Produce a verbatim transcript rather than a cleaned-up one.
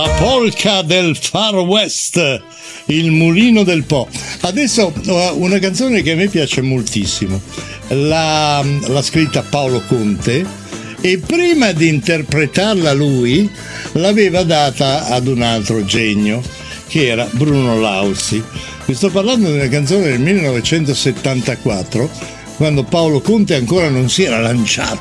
La polka del Far West, il mulino del Po. Adesso una canzone che a me piace moltissimo, l'ha, l'ha scritta Paolo Conte e prima di interpretarla lui l'aveva data ad un altro genio che era Bruno Lauzi. Vi sto parlando di una canzone del millenovecentosettantaquattro, quando Paolo Conte ancora non si era lanciato